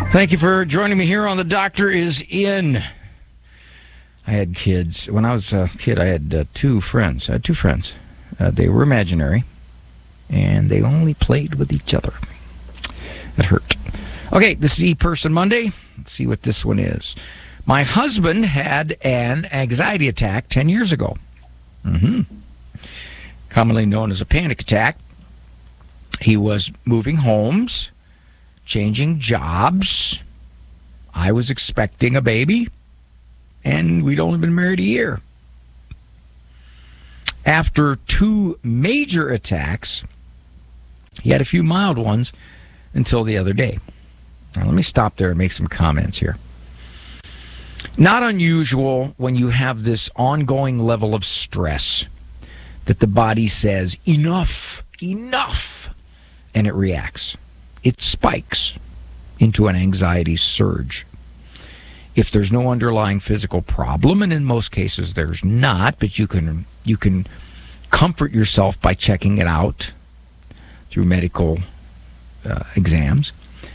Thank you for joining me here on The Doctor Is In. I had kids. When I was a kid, I had two friends. They were imaginary, and they only played with each other. It hurt. Okay, this is E-Person Monday. Let's see what this one is. My husband had an anxiety attack 10 years ago. Commonly known as a panic attack. He was moving homes, changing jobs. I was expecting a baby, and we'd only been married a year. After two major attacks, he had a few mild ones until the other day. Now, let me stop there and make some comments here. Not unusual when you have this ongoing level of stress that the body says, enough, and it reacts. It spikes into an anxiety surge. If there's no underlying physical problem, and in most cases there's not, but you can comfort yourself by checking it out through medical exams.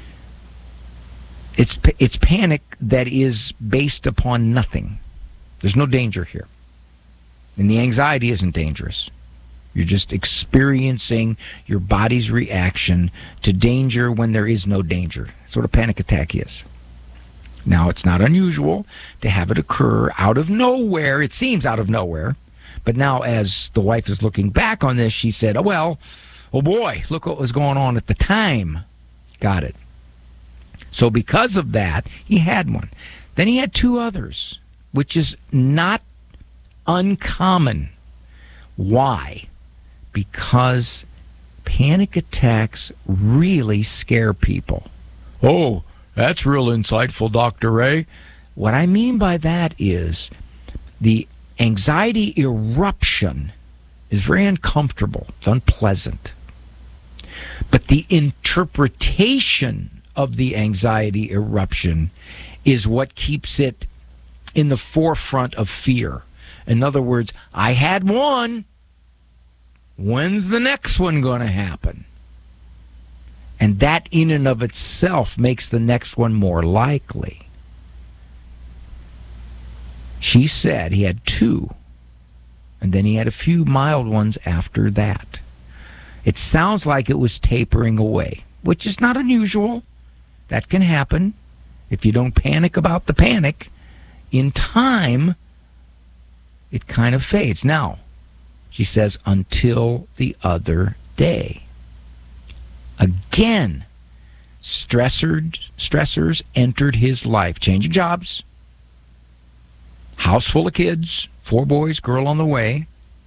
It's panic that is based upon nothing. There's no danger here. And the anxiety isn't dangerous. You're just experiencing your body's reaction to danger when there is no danger. That's what a panic attack is. Now, it's not unusual to have it occur out of nowhere. It seems out of nowhere. But now, as the wife is looking back on this, she said, oh boy, look what was going on at the time. Got it. So because of that, he had one. Then he had two others, which is not uncommon. Why? Because panic attacks really scare people. Oh, that's real insightful, Dr. Ray. What I mean by that is the anxiety eruption is very uncomfortable. It's unpleasant. But the interpretation of the anxiety eruption is what keeps it in the forefront of fear. In other words, I had one. When's the next one going to happen? And that in and of itself makes the next one more likely. She said he had two, and then he had a few mild ones after that. It sounds like it was tapering away, which is not unusual. That can happen. If you don't panic about the panic, in time, it kind of fades. Now, she says, until the other day. Again, stressors entered his life. Changing jobs, house full of kids, 4 boys, girl on the way.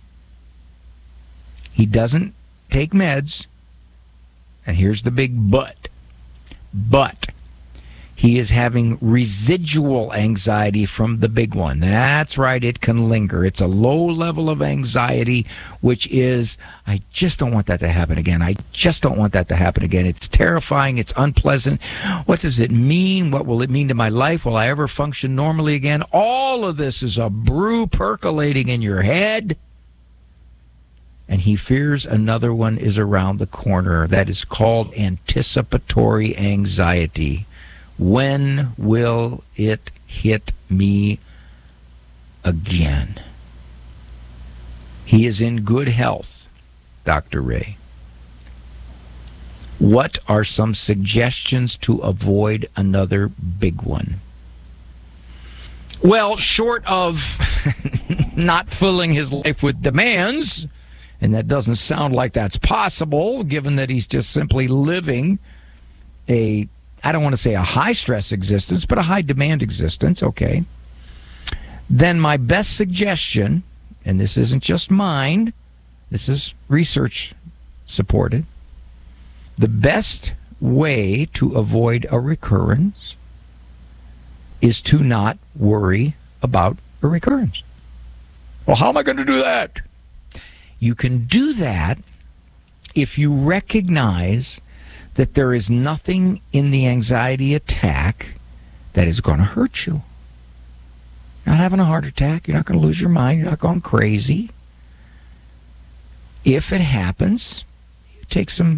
He doesn't take meds. And here's the big but. But he is having residual anxiety from the big one. That's right, it can linger. It's a low level of anxiety, which is, I just don't want that to happen again. I just don't want that to happen again. It's terrifying. It's unpleasant. What does it mean? What will it mean to my life? Will I ever function normally again? All of this is a brew percolating in your head. And he fears another one is around the corner. That is called anticipatory anxiety. When will it hit me again? He is in good health, Dr. Ray. What are some suggestions to avoid another big one? Well, short of not filling his life with demands, and that doesn't sound like that's possible, given that he's just simply living I don't want to say a high-stress existence, but a high-demand existence, okay. Then my best suggestion, and this isn't just mine, this is research supported, the best way to avoid a recurrence is to not worry about a recurrence. Well, how am I going to do that? You can do that if you recognize that there is nothing in the anxiety attack that is going to hurt you. You're not having a heart attack. You're not going to lose your mind. You're not going crazy. If it happens, you take some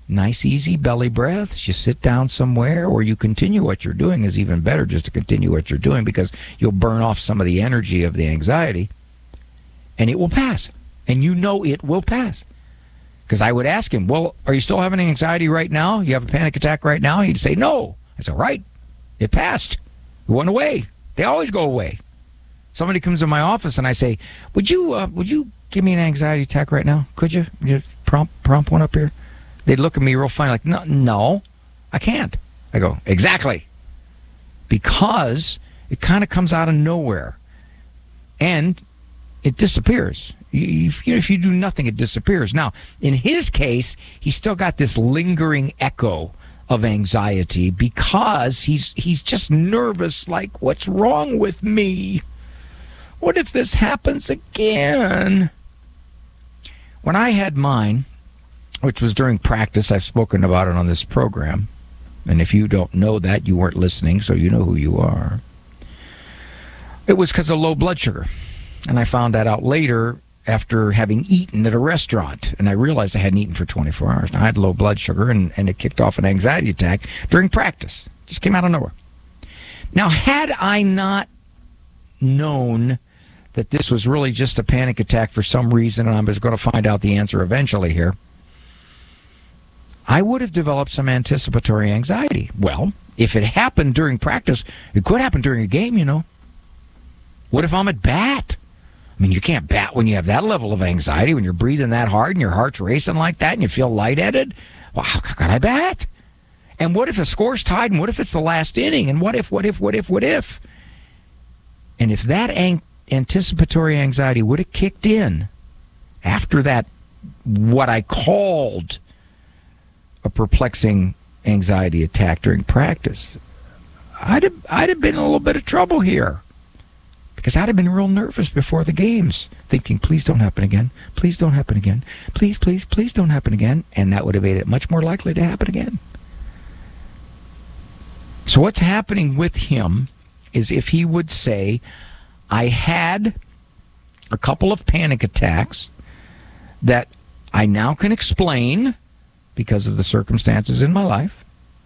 Nice, easy belly breaths. You sit down somewhere, or you continue what you're doing is even better, just to continue what you're doing, because you'll burn off some of the energy of the anxiety, and it will pass. And you know it will pass. Because I would ask him, well, are you still having anxiety right now? You have a panic attack right now? He'd say, no. I said, right. It passed. It went away. They always go away. Somebody comes in my office and I say, would you give me an anxiety attack right now? Could you? Just prompt one up here? They'd look at me real funny like, no, I can't. I go, exactly. Because it kind of comes out of nowhere. And it disappears. If you do nothing, it disappears. Now, in his case, he's still got this lingering echo of anxiety because he's just nervous, like, what's wrong with me? What if this happens again? When I had mine, which was during practice, I've spoken about it on this program, and if you don't know that, you weren't listening, so you know who you are. It was because of low blood sugar, and I found that out later after having eaten at a restaurant, and I realized I hadn't eaten for 24 hours. Now, I had low blood sugar, and it kicked off an anxiety attack during practice. Just came out of nowhere. Now, had I not known that this was really just a panic attack for some reason, and I was going to find out the answer eventually here, I would have developed some anticipatory anxiety. Well, if it happened during practice, it could happen during a game, you know. What if I'm at bat? I mean, you can't bat when you have that level of anxiety, when you're breathing that hard and your heart's racing like that and you feel lightheaded. Well, how could I bat? And what if the score's tied, and what if it's the last inning? And what if? And if that anticipatory anxiety would have kicked in after that, what I called a perplexing anxiety attack during practice, I'd have been in a little bit of trouble here. Because I'd have been real nervous before the games, thinking, please don't happen again. Please don't happen again. Please, please, please don't happen again. And that would have made it much more likely to happen again. So what's happening with him is, if he would say, I had a couple of panic attacks that I now can explain because of the circumstances in my life.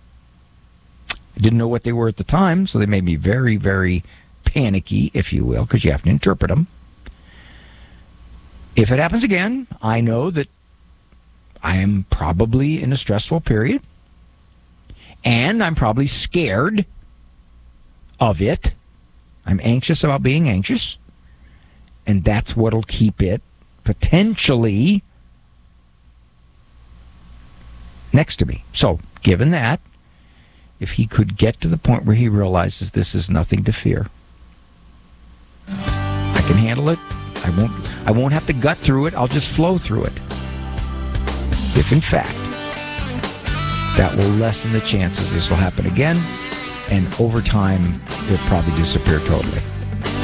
I didn't know what they were at the time, so they made me very, very panicky, if you will, because you have to interpret them. If it happens again, I know that I am probably in a stressful period, and I'm probably scared of it. I'm anxious about being anxious, and that's what'll keep it potentially next to me. So, given that, if he could get to the point where he realizes this is nothing to fear, I can handle it. I won't have to gut through it. I'll just flow through it. If in fact that will lessen the chances this will happen again, and over time it'll probably disappear totally.